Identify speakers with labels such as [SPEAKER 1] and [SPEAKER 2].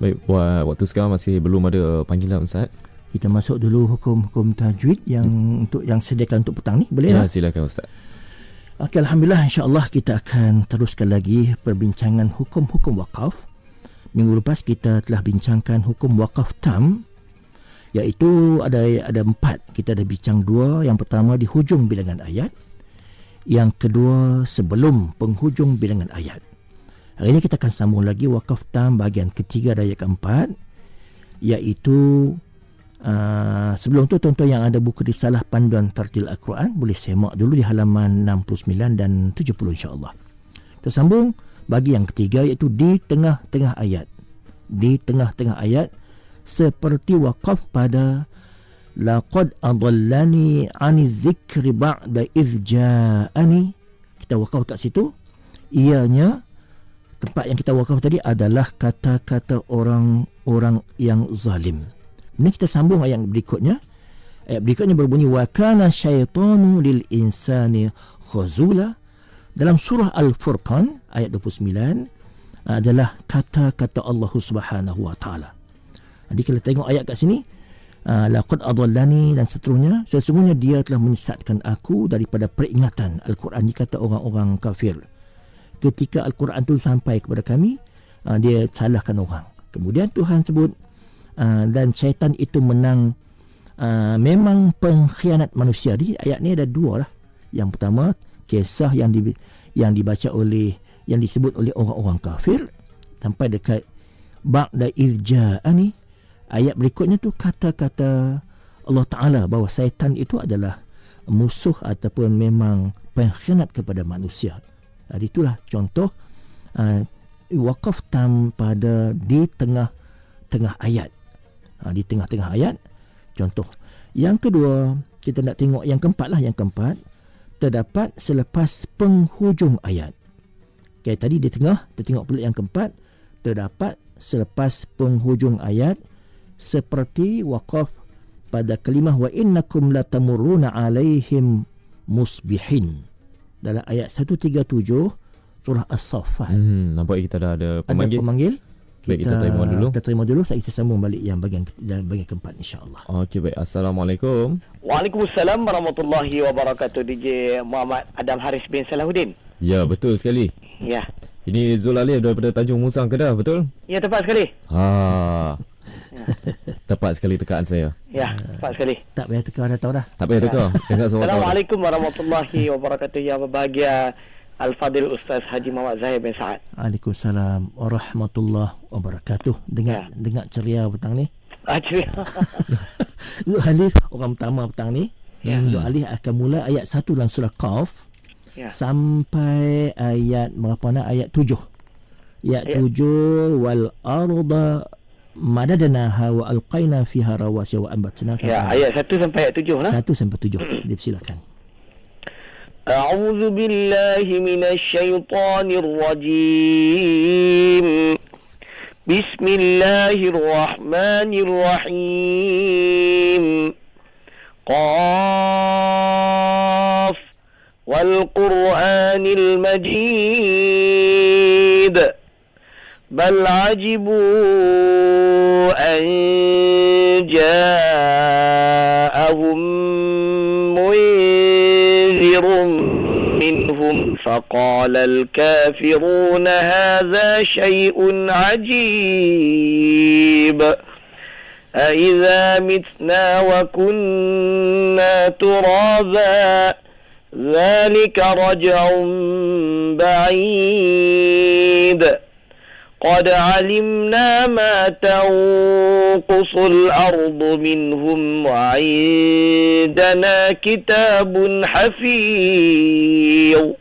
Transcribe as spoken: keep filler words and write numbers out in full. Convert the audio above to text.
[SPEAKER 1] Baik, buat waktu sekarang masih belum ada panggilan Ustaz.
[SPEAKER 2] Kita masuk dulu hukum-hukum tajwid yang hmm. untuk yang sediakan untuk petang ni, boleh
[SPEAKER 1] ya,
[SPEAKER 2] tak?
[SPEAKER 1] Silakan Ustaz.
[SPEAKER 2] Okey, alhamdulillah, insya-Allah kita akan teruskan lagi perbincangan hukum-hukum wakaf. Minggu lepas kita telah bincangkan hukum wakaf tam, iaitu ada ada empat. Kita ada bincang dua. Yang pertama di hujung bilangan ayat, yang kedua sebelum penghujung bilangan ayat. Hari ini kita akan sambung lagi wakaf tam bahagian ketiga dan ayat keempat, iaitu uh, sebelum tu tuan-tuan yang ada buku risalah panduan tartil Al-Quran boleh semak dulu di halaman enam puluh sembilan dan tujuh puluh, insya-Allah. Tersambung bagi yang ketiga, iaitu di tengah-tengah ayat. Di tengah-tengah ayat seperti wakaf pada laqad adallani 'ani zikri ba'da idh ja'ani. Kita wakaf kat situ. Ianya tempat yang kita wakaf tadi adalah kata-kata orang-orang yang zalim. Ini kita sambung ayat berikutnya. Ayat berikutnya berbunyi wa kana syaitanu lil insani khazula. Dalam surah Al-Furqan ayat dua puluh sembilan adalah kata-kata Allah Subhanahu wa taala. Jadi kalau tengok ayat kat sini, laqad adallani dan seterusnya, sesungguhnya dia telah menyesatkan aku daripada peringatan Al-Quran. Ini kata orang-orang kafir. Ketika Al-Quran itu sampai kepada kami, uh, dia salahkan orang. Kemudian Tuhan sebut uh, dan syaitan itu menang, uh, memang pengkhianat manusia. Di ayat ni ada dua lah. Yang pertama, kisah yang di, yang dibaca oleh, yang disebut oleh orang-orang kafir sampai dekat ba'da irja'ani. Ayat berikutnya tu kata-kata Allah Ta'ala bahawa syaitan itu adalah musuh ataupun memang pengkhianat kepada manusia. Jadi itulah contoh uh, wakaf tam pada di tengah-tengah ayat. Uh, di tengah-tengah ayat, contoh. Yang kedua, kita nak tengok yang keempat lah. Yang keempat, terdapat selepas penghujung ayat. Okay, tadi di tengah, kita tengok pula yang keempat, terdapat selepas penghujung ayat seperti wakaf pada kalimah wa innakum latamurruna alaihim musbihin. Dalam ayat seratus tiga puluh tujuh surah As-Saffat.
[SPEAKER 1] Hmm, nampak kita dah ada pemanggil.
[SPEAKER 2] Ada pemanggil.
[SPEAKER 1] Baik, kita, kita terima dulu.
[SPEAKER 2] Kita terima dulu. Saya kita sambung balik yang bahagian bahagian keempat, insya-Allah.
[SPEAKER 1] Okey, baik. Assalamualaikum.
[SPEAKER 3] Waalaikumsalam warahmatullahi wabarakatuh. D J Muhammad Adam Haris bin Salahuddin.
[SPEAKER 1] Ya, betul sekali.
[SPEAKER 3] Ya.
[SPEAKER 1] Ini Zul Alif daripada Tanjung Musang Kedah, betul?
[SPEAKER 3] Ya, tepat sekali.
[SPEAKER 1] Ha. Ya. Tepat sekali tekaan saya.
[SPEAKER 3] Ya, tepat sekali.
[SPEAKER 2] Tak payah teka, dah tahu dah.
[SPEAKER 1] Tak payah teka. Dengar suara.
[SPEAKER 3] Assalamualaikum warahmatullahi wabarakatuh. Yang berbahagia Al-Fadil Ustaz Haji Muhammad Zahir bin Sa'ad.
[SPEAKER 2] Waalaikumsalam warahmatullahi wabarakatuh. Dengar ya. dengar ceria petang ni.
[SPEAKER 3] Ah, ceria.
[SPEAKER 2] Zul Alif orang pertama petang ni. Ya. Zul Alif akan mula ayat satu dalam surah Qaf. Ya. Sampai ayat berapa nak? Ayat tujuh. Ayat ya. tujuh wal arda madadnaha wa alqaina fiha rawasiya wa ambatna.
[SPEAKER 3] Ya, ayat satu sampai ayat tujuh lah.
[SPEAKER 2] satu sampai tujuh. Dipersilakan.
[SPEAKER 3] A'udzu billahi minasy syaithanir rajim. Bismillahirrahmanirrahim. Qaf wal Qur'anil Majid. بل عجبوا أن جاءهم منذر منهم فقال الكافرون هذا شيء عجيب أإذا متنا وكنا ترابا ذلك رجع بعيد قد علمنا ما تنقص الأرض منهم وعندنا كتاب حفيظ